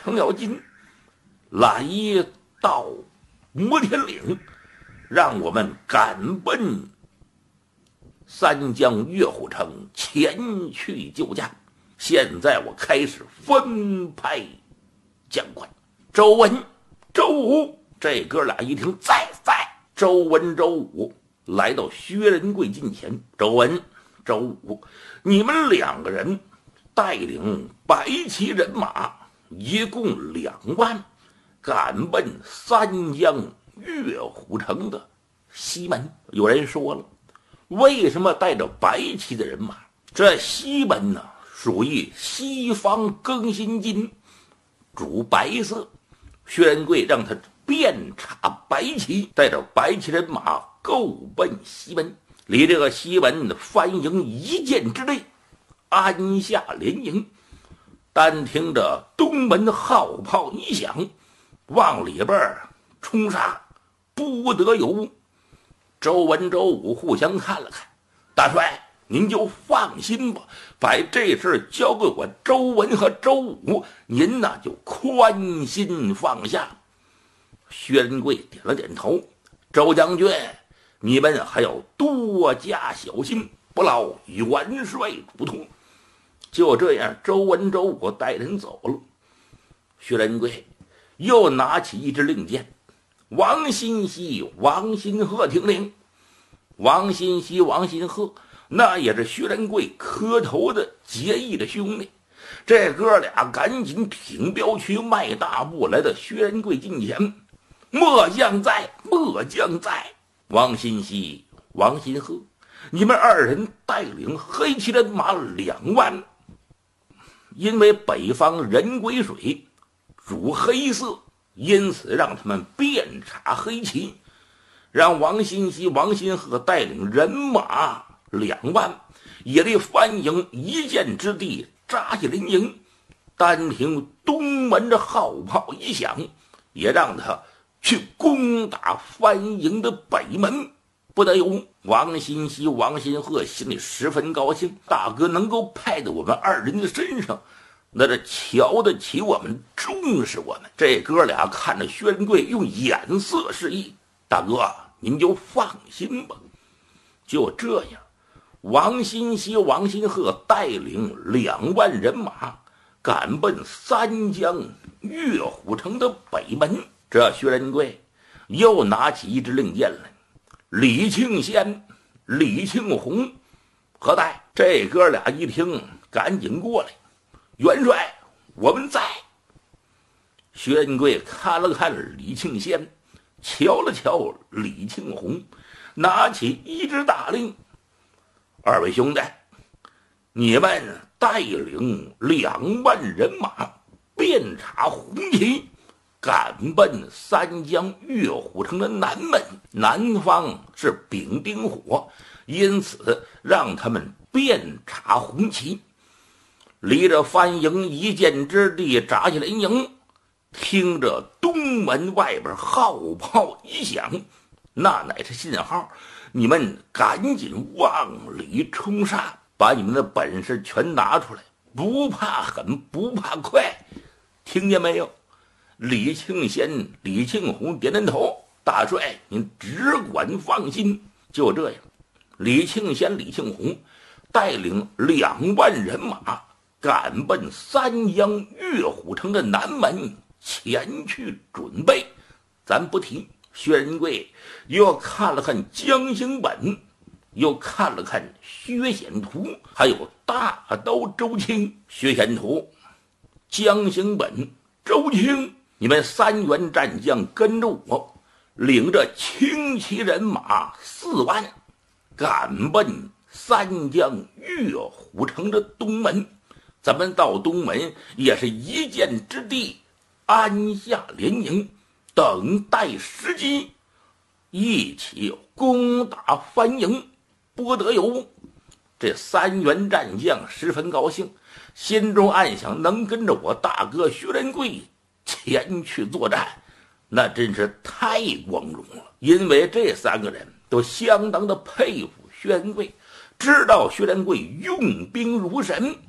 程咬金，来到摩天岭，让我们赶奔三江岳虎城前去救驾。现在我开始分派将官，周文、周武，这哥俩一听在。周文、周武来到薛仁贵近前，周文、周武，你们两个人带领白旗人马一共2万，赶奔三江岳虎城的西门。有人说了，为什么带着白旗的人马？这西门呢，属于西方更新金，主白色。薛仁贵让他遍插白旗，带着白旗人马够奔西门。离这个西门番营一箭之内，安下连营。单听着东门号炮一响，往里边冲杀，不得有误。周文、周武互相看了看，大帅您就放心吧，把这事交给我周文和周武，您呢就宽心放下。薛仁贵点了点头，周将军，你们还要多加小心，不劳元帅嘱托。就这样，周文、周武带人走了。薛仁贵又拿起一支令箭，王新熙、王新鹤听令。王新熙、王新鹤那也是薛仁贵磕头的结义的兄弟，这哥俩赶紧挺镖去迈大步来到薛仁贵近前。末将在，末将在。王新熙、王新鹤，你们二人带领黑旗人马2万，因为北方人癸水主黑色，因此让他们遍插黑旗，让王新熙、王新鹤带领人马2万，也离番营一箭之地扎下连营。单凭东门的号炮一响，也让他去攻打番营的北门。不得有误。王新熙、王新鹤心里十分高兴，大哥能够派到我们二人的身上，那这瞧得起我们，重视我们。这哥俩看着薛仁贵，用眼色示意，大哥您就放心吧。就这样，王新熙、王新鹤带领2万人马赶奔三江岳虎城的北门。这薛仁贵又拿起一支令箭来，李庆先、李庆红何在？这哥俩一听，赶紧过来。元帅，我们在。薛仁贵看了看李庆先，瞧了瞧李庆红，拿起一支大令：二位兄弟，你们带领2万人马遍插红旗，赶奔三江岳虎城的南门。南方是丙丁火，因此让他们遍插红旗，离着番营一箭之地扎下连营。听着东门外边号炮一响，那乃是信号，你们赶紧往里冲杀，把你们的本事全拿出来，不怕狠，不怕快，听见没有？李庆先、李庆红点点头，大帅您只管放心。就这样，李庆先、李庆红带领2万人马赶奔三江岳虎城的南门前去准备。咱不提，薛仁贵又看了看江兴本，又看了看薛显图，还有大刀周青。薛显图、江兴本、周青，你们3员战将跟着我，领着轻骑人马4万，赶奔三江岳虎城的东门。咱们到东门也是一箭之地，安下连营，等待时机，一起攻打番营，不得有误。这3员战将十分高兴，心中暗想，能跟着我大哥薛仁贵前去作战，那真是太光荣了。因为这3个人都相当的佩服薛仁贵，知道薛仁贵用兵如神，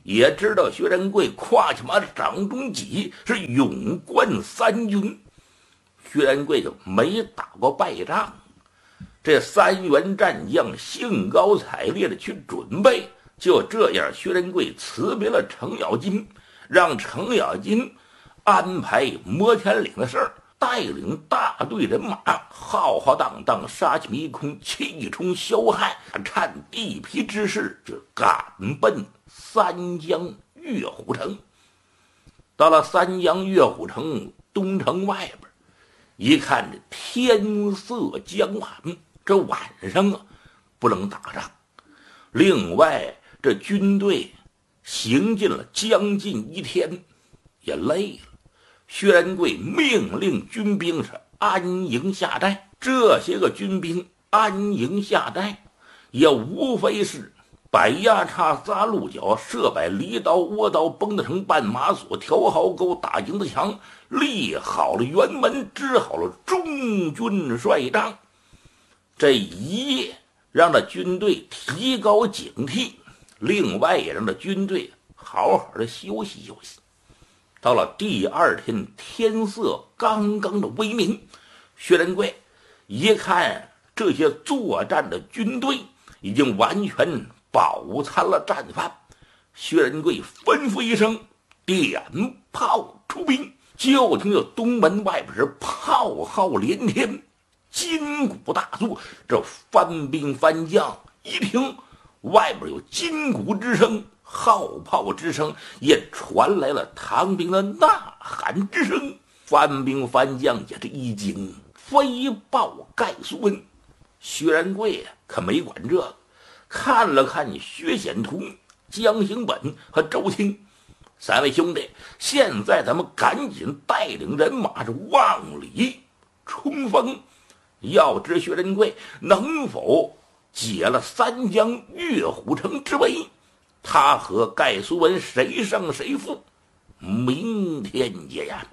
也知道薛仁贵跨骑马掌中戟，是勇冠三军。薛仁贵就没打过败仗，这三员战将兴高采烈的去准备。就这样，薛仁贵辞别了程咬金，让程咬金安排摩天岭的事儿，带领大队人马浩浩荡荡杀气迷空，气冲霄汉，趁地皮之势就赶奔三江岳虎城。到了三江岳虎城东城外边，一看这天色将晚，这晚上啊不能打仗。另外这军队行进了将近一天，也累了。薛仁贵命令军兵是安营下寨。这些个军兵安营下寨，也无非是摆压叉、扎鹿角、设摆犁刀、窝刀、绷得成绊马索、调壕沟、打营子墙，立好了辕门，支好了中军帅帐。这一夜让这军队提高警惕，另外也让这军队好好的休息休息。到了第二天，天色刚刚的微明，薛仁贵一看这些作战的军队已经完全饱餐了战饭，薛仁贵吩咐一声，点炮出兵。就听到东门外边是炮号连天，金鼓大作。这番兵番将一听外边有金鼓之声，号炮之声，也传来了唐兵的呐喊之声。番兵番将也是一惊，飞报盖苏文。薛仁贵可没管这个，看了看薛显图、江行本和周青三位兄弟，现在咱们赶紧带领人马是往里冲锋，要知薛仁贵能否解了三江岳虎城之围，他和盖苏文谁胜谁负，明天见呀。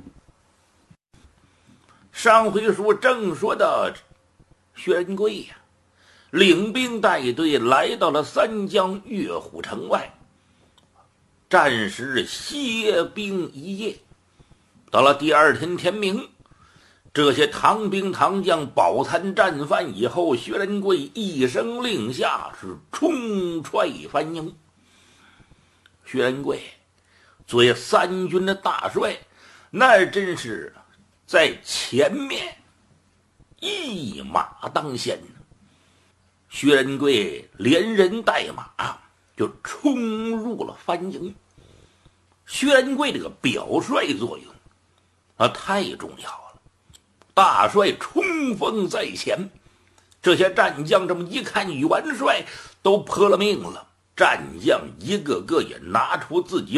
上回书正说到薛仁贵呀，领兵带队来到了三江岳虎城外，暂时歇兵一夜。到了第二天天明，这些唐兵唐将饱餐战饭以后，薛仁贵一声令下，是冲踹番营。薛仁贵作为三军的大帅，那真是在前面一马当先。薛仁贵连人带马就冲入了番营。薛仁贵这个表率作用太重要了，大帅冲锋在前，这些战将这么一看元帅都泼了命了，战将一个个也拿出自己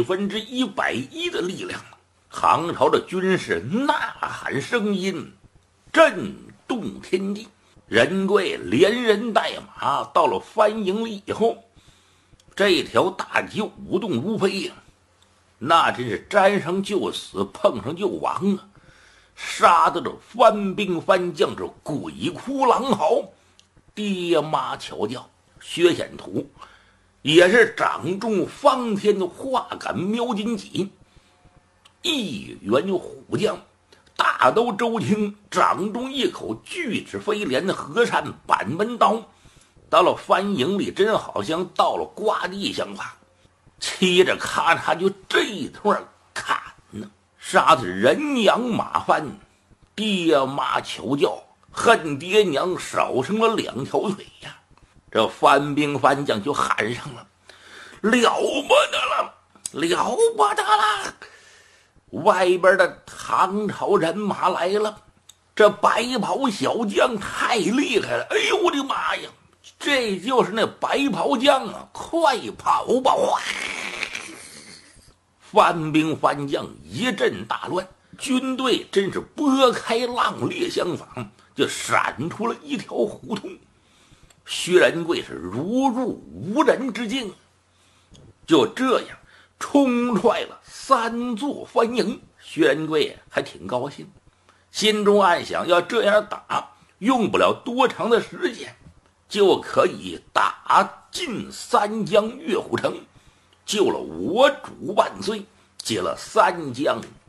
110%的力量。唐朝的军士呐喊声音震动天地。仁贵连人带马到了番营里以后，这条大街舞动如飞呀，那真是沾上就死，碰上就亡啊！杀得这番兵番将是鬼哭狼嚎，爹妈瞧叫。薛显图也是掌中方天画杆瞄金戟，一员虎将。大刀周青掌中一口巨齿飞镰的和善板门刀，到了番营里真好像到了刮地相法，骑着咔嚓就这一通砍呢，杀的人仰马翻，爹妈求叫，恨爹娘少生了2条腿呀。这番兵番将就喊上了，了不得了，了不得了！外边的唐朝人马来了，这白袍小将太厉害了！哎呦我的妈呀，这就是那白袍将啊！快跑吧！番兵番将一阵大乱，军队真是拨开浪裂相仿，就闪出了一条胡同。薛仁贵是如入无人之境，就这样冲踹了3座番营。薛仁贵还挺高兴，心中暗想，要这样打用不了多长的时间就可以打进三江岳虎城。 救了我主万岁，解了三江